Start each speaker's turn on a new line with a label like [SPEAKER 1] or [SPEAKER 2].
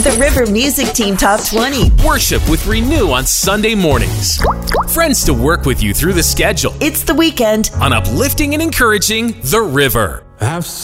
[SPEAKER 1] The River Music Team Top 20.
[SPEAKER 2] Worship with Renew on Sunday mornings. Friends to work with you through the schedule.
[SPEAKER 1] It's the weekend
[SPEAKER 2] On uplifting and encouraging The River.
[SPEAKER 3] I've